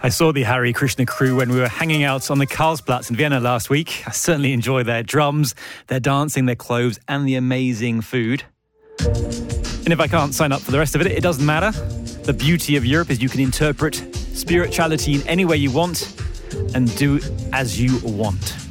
I saw the Hare Krishna crew when we were hanging out on the Karlsplatz in Vienna last week. I certainly enjoy their drums, their dancing, their clothes, and the amazing food. And if I can't sign up for the rest of it, it doesn't matter. The beauty of Europe is you can interpret spirituality in any way you want and do as you want.